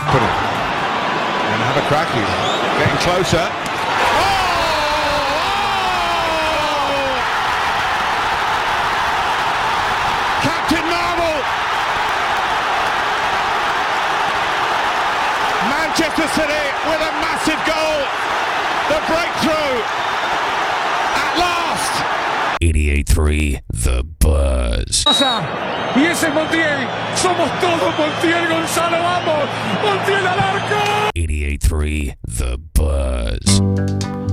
Put it. And have a crack. He's getting closer. Captain Marvel! Manchester City with a massive goal. The breakthrough at last. 88.3 The Buzz. Y ese Montiel, somos todos Montiel, Gonzalo, vamos, Montiel al arco. 88.3 The Buzz.